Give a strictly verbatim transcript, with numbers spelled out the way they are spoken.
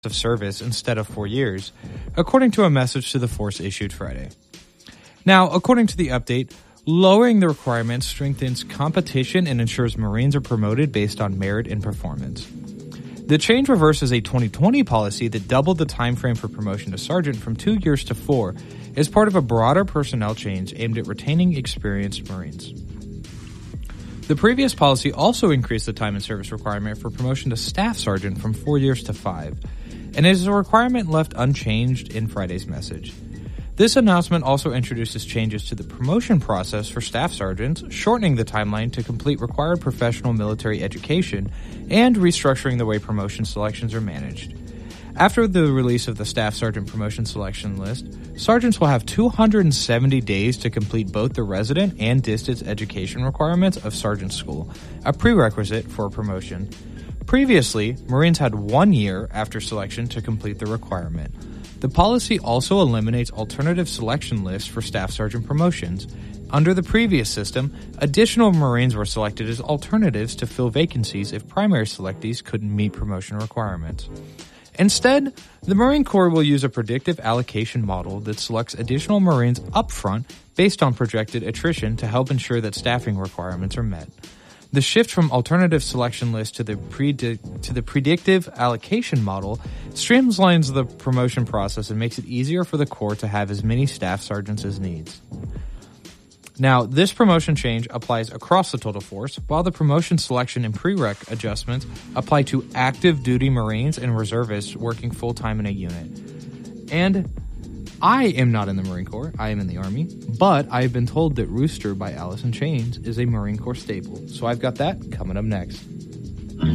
of service instead of four years, according to a message to the force issued Friday. Now, according to the update, lowering the requirements strengthens competition and ensures Marines are promoted based on merit and performance. The change reverses a twenty twenty policy that doubled the time frame for promotion to sergeant from two years to four as part of a broader personnel change aimed at retaining experienced Marines. The previous policy also increased the time and service requirement for promotion to staff sergeant from four years to five, and is a requirement left unchanged in Friday's message. This announcement also introduces changes to the promotion process for staff sergeants, shortening the timeline to complete required professional military education and restructuring the way promotion selections are managed. After the release of the staff sergeant promotion selection list, sergeants will have two hundred seventy days to complete both the resident and distance education requirements of sergeant school, a prerequisite for promotion. Previously, Marines had one year after selection to complete the requirement. The policy also eliminates alternative selection lists for staff sergeant promotions. Under the previous system, additional Marines were selected as alternatives to fill vacancies if primary selectees couldn't meet promotion requirements. Instead, the Marine Corps will use a predictive allocation model that selects additional Marines upfront based on projected attrition to help ensure that staffing requirements are met. The shift from alternative selection list to the predict to the predictive allocation model streamlines the promotion process and makes it easier for the Corps to have as many staff sergeants as needs. Now, this promotion change applies across the total force, while the promotion selection and prereq adjustments apply to active duty Marines and reservists working full-time in a unit. And I am not in the Marine Corps, I am in the Army, but I have been told that Rooster by Alice in Chains is a Marine Corps staple, so I've got that coming up next.